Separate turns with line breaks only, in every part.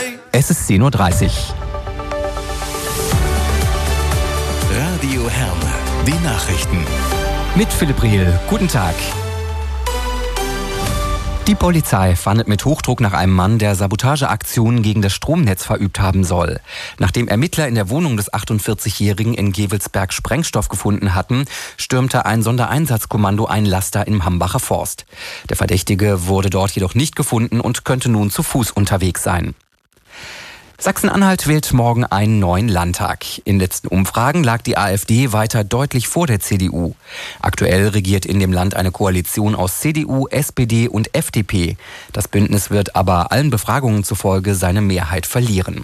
Es ist 10:30 Uhr.
Radio Herne, die Nachrichten.
Mit Philipp Riel. Guten Tag. Die Polizei fahndet mit Hochdruck nach einem Mann, der Sabotageaktionen gegen das Stromnetz verübt haben soll. Nachdem Ermittler in der Wohnung des 48-Jährigen in Gevelsberg Sprengstoff gefunden hatten, stürmte ein Sondereinsatzkommando einen Laster im Hambacher Forst. Der Verdächtige wurde dort jedoch nicht gefunden und könnte nun zu Fuß unterwegs sein. Sachsen-Anhalt wählt morgen einen neuen Landtag. In letzten Umfragen lag die AfD weiter deutlich vor der CDU. Aktuell regiert in dem Land eine Koalition aus CDU, SPD und FDP. Das Bündnis wird aber allen Befragungen zufolge seine Mehrheit verlieren.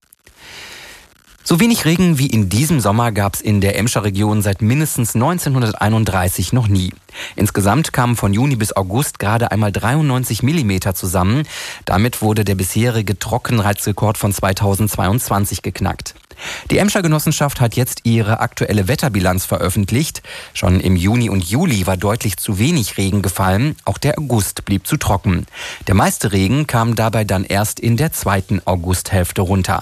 So wenig Regen wie in diesem Sommer gab es in der Emscher Region seit mindestens 1931 noch nie. Insgesamt kamen von Juni bis August gerade einmal 93 Millimeter zusammen. Damit wurde der bisherige Trockenheitsrekord von 2022 geknackt. Die Emscher Genossenschaft hat jetzt ihre aktuelle Wetterbilanz veröffentlicht. Schon im Juni und Juli war deutlich zu wenig Regen gefallen. Auch der August blieb zu trocken. Der meiste Regen kam dabei dann erst in der zweiten Augusthälfte runter.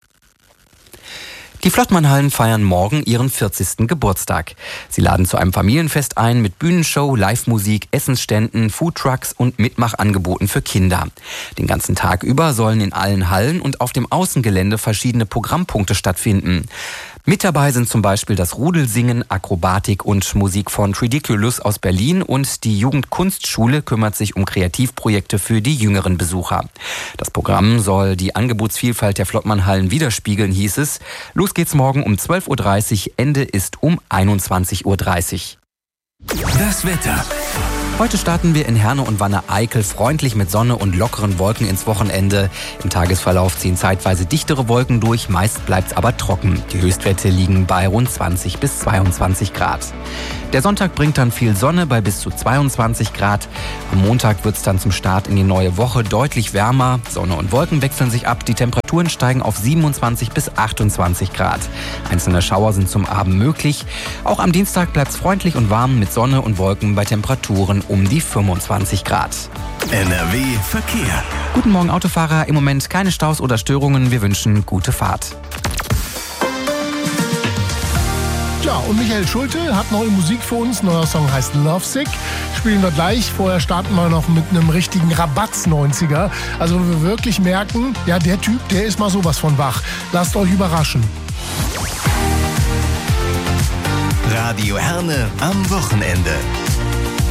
Die Flottmannhallen feiern morgen ihren 40. Geburtstag. Sie laden zu einem Familienfest ein mit Bühnenshow, Live-Musik, Essensständen, Foodtrucks und Mitmachangeboten für Kinder. Den ganzen Tag über sollen in allen Hallen und auf dem Außengelände verschiedene Programmpunkte stattfinden. Mit dabei sind zum Beispiel das Rudelsingen, Akrobatik und Musik von Tridiculous aus Berlin und die Jugendkunstschule kümmert sich um Kreativprojekte für die jüngeren Besucher. Das Programm soll die Angebotsvielfalt der Flottmannhallen widerspiegeln, hieß es. Los geht's morgen um 12:30 Uhr, Ende ist um 21:30 Uhr.
Das Wetter.
Heute starten wir in Herne und Wanne-Eickel freundlich mit Sonne und lockeren Wolken ins Wochenende. Im Tagesverlauf ziehen zeitweise dichtere Wolken durch, meist bleibt's aber trocken. Die Höchstwerte liegen bei rund 20 bis 22 Grad. Der Sonntag bringt dann viel Sonne bei bis zu 22 Grad. Am Montag wird's dann zum Start in die neue Woche deutlich wärmer. Sonne und Wolken wechseln sich ab. Die Temperaturen steigen auf 27 bis 28 Grad. Einzelne Schauer sind zum Abend möglich. Auch am Dienstag bleibt's freundlich und warm mit Sonne und Wolken bei Temperaturen um die 25 Grad.
NRW Verkehr.
Guten Morgen Autofahrer. Im Moment keine Staus oder Störungen. Wir wünschen gute Fahrt.
Ja, und Michael Schulte hat neue Musik für uns. Neuer Song heißt Lovesick. Spielen wir gleich. Vorher starten wir noch mit einem richtigen Rabatz-90er. Also wo wir wirklich merken, ja, der Typ, der ist mal sowas von wach. Lasst euch überraschen.
Radio Herne am Wochenende.